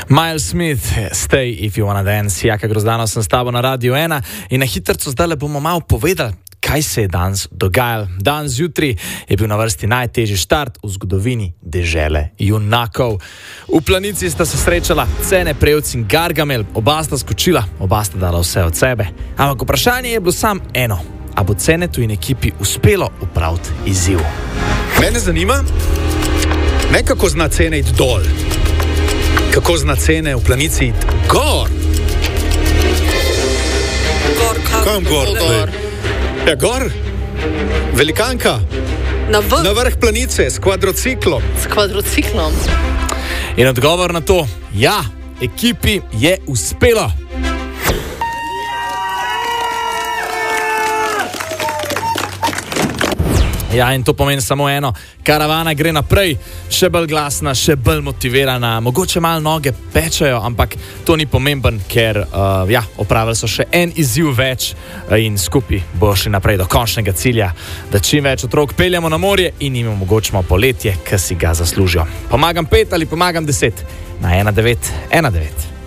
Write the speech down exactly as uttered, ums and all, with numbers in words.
Miles Smith, Stay If You Wanna Dance. Jaka Grozdano sem s tabo na Radiu ena in na hitrco zdaj le bomo malo povedali, kaj se je danes dogajalo. Danes zjutraj je bil na vrsti najtežji štart v zgodovini dežele junakov. V Planici sta se srečala Cene Prevc in Gargamel, oba sta skočila, oba sta dala vse od sebe. Ampak vprašanje je bilo sam eno, a bo Cenetu in ekipi uspelo upraviti izziv. Mene zanima, ne kako zna Cene iti dol, kako zna Cene v Planici iti gor. Gor, kam gor? gor? Ja, gor. Velikanka. Na, v... Na vrh Planice s kvadrociklom. S kvadrociklom. In odgovor na to, ja, ekipi je uspelo. Ja, in to pomeni samo eno, karavana gre naprej, še bolj glasna, še bolj motivirana, mogoče malo noge pečejo, ampak to ni pomemben, ker uh, ja, opravili so še en izziv več in skupaj bo šli naprej do končnega cilja, da čim več otrok peljemo na morje in jim omogočimo poletje, ki si ga zaslužijo. Pomagam pet ali pomagam deset na ena devet ena devet.